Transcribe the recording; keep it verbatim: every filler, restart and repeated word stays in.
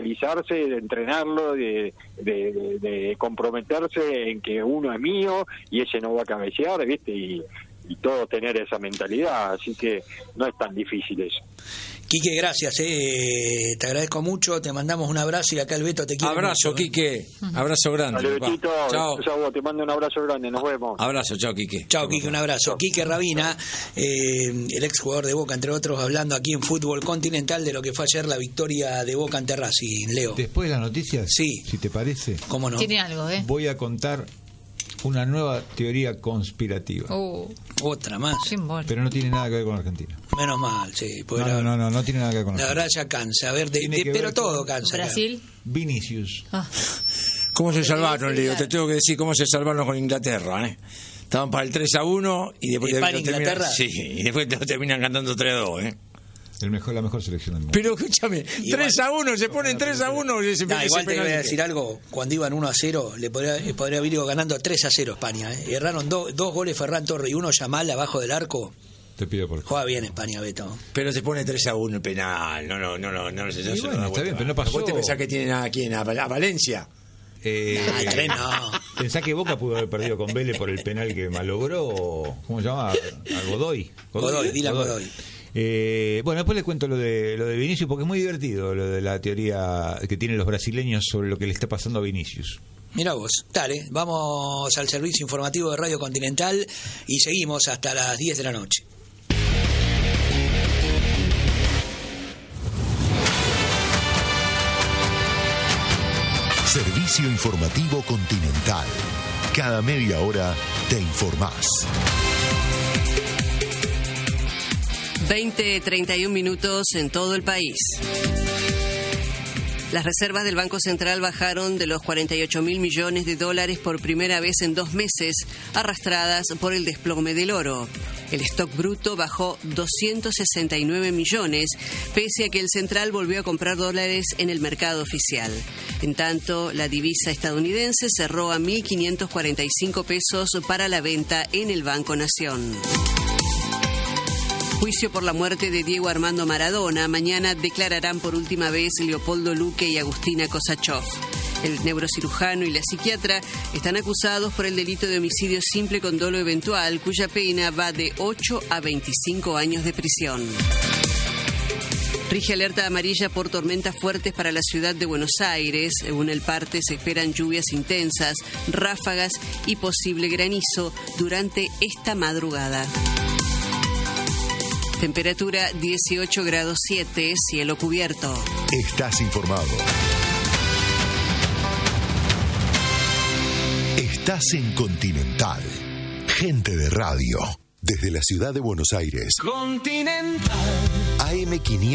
mentalizarse, de entrenarlo, de, de, de, de comprometerse en que uno es mío y ese no va a cabecear, ¿viste? Y, y todo tener esa mentalidad, así que no es tan difícil eso. Quique, gracias, eh. te agradezco mucho, te mandamos un abrazo y acá el Beto te quiere abrazo, mucho, Quique, ¿eh? Abrazo grande. Dale, Betito, chao. Chao, te mando un abrazo grande, nos vemos. Abrazo, chao, Quique. Chao, Quique, un abrazo. Chao. Quique Rabina, eh, el ex jugador de Boca, entre otros, hablando aquí en Fútbol Continental de lo que fue ayer la victoria de Boca ante Racing, Leo. Después de las noticias, sí, si te parece, ¿cómo no? Tiene algo, ¿eh? Voy a contar una nueva teoría conspirativa. Uh, Otra más. Pero no tiene nada que ver con Argentina. Menos mal, sí. No, no, no, no, no tiene nada que ver con la Argentina. verdad ya cansa. A ver, de, Tiene de, que pero ver todo con cansa. Brasil. Vinicius. Ah. ¿Cómo se salvaron, Leo? Te tengo que decir cómo se salvaron con Inglaterra, ¿eh? Estaban para el tres a uno y después ¿Y te, para lo Inglaterra? terminan, sí, y después te lo terminan cantando tres a dos, ¿eh? El mejor, la mejor selección del mundo. Pero escúchame, tres a uno, se ponen tres a uno y se No, se igual te voy a penaliza. decir algo, cuando iban uno a cero le podría, le podría haber ido ganando tres a cero España, ¿eh? Erraron do, dos goles Ferran Torres y uno Yamal abajo del arco. Te pido por Juega bien España, Beto. Pero se pone tres a uno el penal. No, no, no, no, no, no, se, Y no se bueno, lo da está vuelta. bien, pero no pasó. ¿Vos te pensás que tienen a quién? ¿A, a Valencia? Eh, Nah, el tren no. ¿Pensás que Boca pudo haber perdido con Vélez por el penal que malogró? O, ¿cómo se llama? A Godoy. Godoy, Dylan Godoy. Eh, bueno, después le cuento lo de lo de Vinicius porque es muy divertido lo de la teoría que tienen los brasileños sobre lo que le está pasando a Vinicius. Mirá vos, dale, vamos al servicio informativo de Radio Continental y seguimos hasta las diez de la noche. Servicio informativo Continental. Cada media hora te informás. veinte treinta y un minutos en todo el país. Las reservas del Banco Central bajaron de los cuarenta y ocho mil millones de dólares por primera vez en dos meses, arrastradas por el desplome del oro. El stock bruto bajó doscientos sesenta y nueve millones, pese a que el central volvió a comprar dólares en el mercado oficial. En tanto, la divisa estadounidense cerró a mil quinientos cuarenta y cinco pesos para la venta en el Banco Nación. Juicio por la muerte de Diego Armando Maradona. Mañana declararán por última vez Leopoldo Luque y Agustina Kosachov. El neurocirujano y la psiquiatra están acusados por el delito de homicidio simple con dolo eventual, cuya pena va de ocho a veinticinco años de prisión. Rige alerta amarilla por tormentas fuertes para la ciudad de Buenos Aires. Según el parte, se esperan lluvias intensas, ráfagas y posible granizo durante esta madrugada. Temperatura dieciocho grados siete, cielo cubierto. Estás informado. Estás en Continental. Gente de radio. Desde la ciudad de Buenos Aires. Continental. A M quinientos.